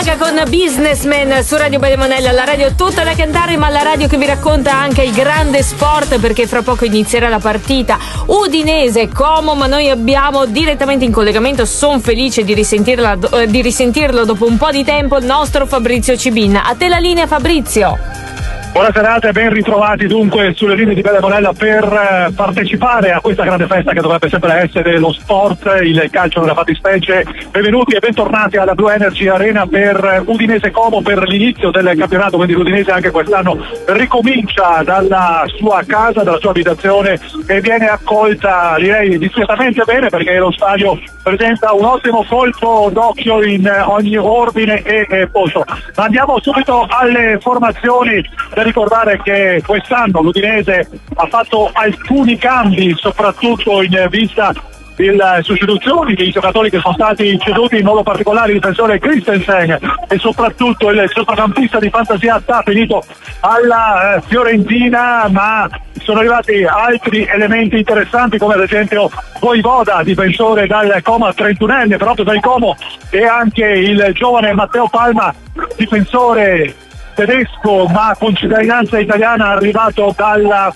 Musica con Businessman su Radio Belle Monella, la radio tutta da cantare, ma la radio che vi racconta anche il grande sport, perché fra poco inizierà la partita Udinese-Como, ma noi abbiamo direttamente in collegamento, sono felice di risentirlo dopo un po' di tempo, il nostro Fabrizio Cibin. A te la linea, Fabrizio. Buona serata e ben ritrovati dunque sulle linee di Belle Monella per partecipare a questa grande festa che dovrebbe sempre essere lo sport, il calcio nella fattispecie. Benvenuti e bentornati alla Blue Energy Arena per Udinese Como, per l'inizio del campionato, quindi l'Udinese anche quest'anno ricomincia dalla sua casa, dalla sua abitazione, e viene accolta direi discretamente bene, perché lo stadio presenta un ottimo colpo d'occhio in ogni ordine e posto. Ma andiamo subito alle formazioni. Da ricordare che quest'anno l'Udinese ha fatto alcuni cambi, soprattutto in vista delle sostituzioni dei giocatori che sono stati ceduti, in modo particolare il difensore Christensen e soprattutto il centrocampista di fantasia Attà, finito alla Fiorentina, ma sono arrivati altri elementi interessanti, come ad esempio Voivoda, difensore dal Como, 31enne proprio dal Como, e anche il giovane Matteo Palma, difensore tedesco ma con cittadinanza italiana, arrivato dalla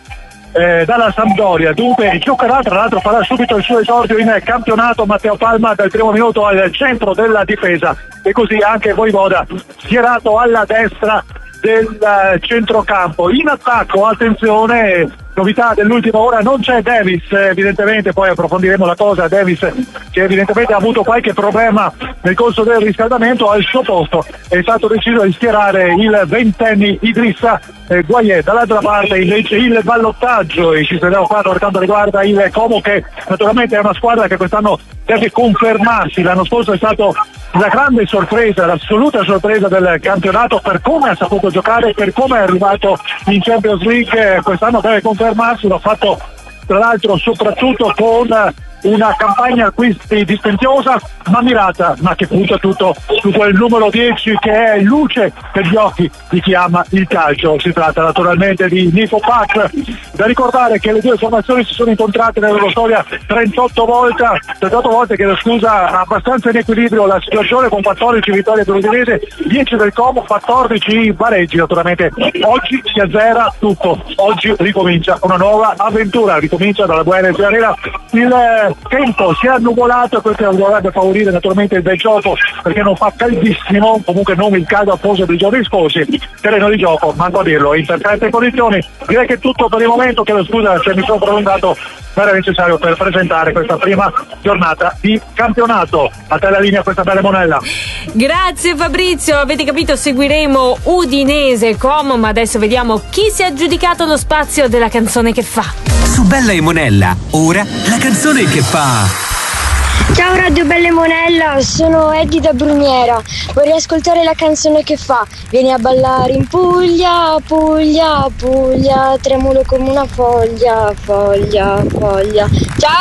Sampdoria. Dunque giocherà, tra l'altro farà subito il suo esordio in campionato Matteo Palma dal primo minuto al centro della difesa, e così anche Voivoda schierato alla destra del centrocampo. In attacco, attenzione, novità dell'ultima ora, non c'è Davis, evidentemente, poi approfondiremo la cosa. Davis, che evidentemente ha avuto qualche problema nel corso del riscaldamento, al suo posto è stato deciso di schierare il ventenne Idrissa Gueye. Dall'altra parte invece il ballottaggio, e ci saremo qua per quanto riguarda il Como, che naturalmente è una squadra che quest'anno deve confermarsi. L'anno scorso è stato la grande sorpresa, l'assoluta sorpresa del campionato, per come ha saputo giocare, per come è arrivato in Champions League. Quest'anno deve confermarsi, l'ha fatto tra l'altro soprattutto con una campagna acquisti dispendiosa ma mirata, ma che punta tutto su quel numero 10 che è luce per gli occhi di chi ama il calcio. Si tratta naturalmente di Niko Pak. Da ricordare che le due formazioni si sono incontrate nella loro storia 38 volte, che scusa, abbastanza in equilibrio la situazione, con 14 vittorie dell'Udinese, 10 del Como, 14 pareggi. Naturalmente oggi si azzera tutto, oggi ricomincia una nuova avventura, ricomincia dalla Blue Energy Arena. Il tempo si è annuvolato, e questo dovrebbe favorire naturalmente il bel gioco, perché non fa caldissimo, comunque non il caldo apposo dei giorni scorsi. Terreno di gioco, manco a dirlo, in perfette condizioni. Direi che è tutto per il momento, che scusa se mi sono prolungato, ma era necessario per presentare questa prima giornata di campionato. A te la linea, questa Belle Monella. Grazie Fabrizio, avete capito, seguiremo Udinese Como, ma adesso vediamo chi si è aggiudicato lo spazio della canzone che fa. Su Bella e Monella, ora la canzone che fa. Ciao Radio Belle Monella, sono Eddie da Bruniera. Vorrei ascoltare la canzone che fa. Vieni a ballare in Puglia, Puglia, Puglia, tremulo come una foglia, foglia, foglia. Ciao!